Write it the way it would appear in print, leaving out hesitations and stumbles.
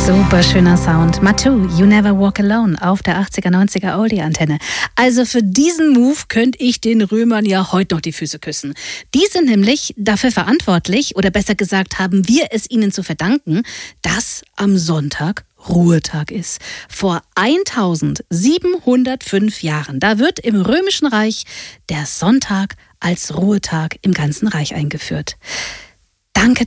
Super schöner Sound. Matu, You Never Walk Alone auf der 80er, 90er Oldie-Antenne. Also für diesen Move könnte ich den Römern ja heute noch die Füße küssen. Die sind nämlich dafür verantwortlich, oder besser gesagt haben wir es ihnen zu verdanken, dass am Sonntag Ruhetag ist. Vor 1705 Jahren, da wird im Römischen Reich der Sonntag als Ruhetag im ganzen Reich eingeführt. Danke.